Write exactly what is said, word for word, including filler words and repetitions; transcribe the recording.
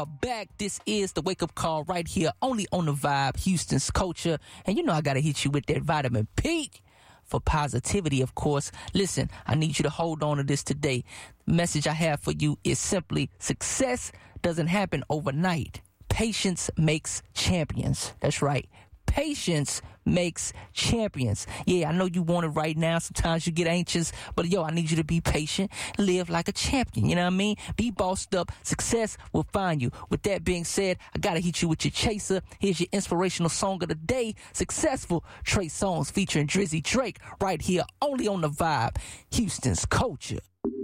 Back. This is the wake up call right here, only on the Vibe, Houston's culture. And you know I gotta hit you with that vitamin P for positivity, of course. Listen, I need you to hold on to this today. The message I have for you is simply: success doesn't happen overnight. Patience makes champions. That's right. Patience makes champions. Yeah, I know you want it right now. Sometimes you get anxious, but yo, I need you to be patient. Live like a champion. You know what I mean? Be bossed up. Success will find you. With that being said, I gotta hit you with your chaser. Here's your inspirational song of the day. Successful Trey Songz featuring Drizzy Drake right here, only on the Vibe, Houston's culture.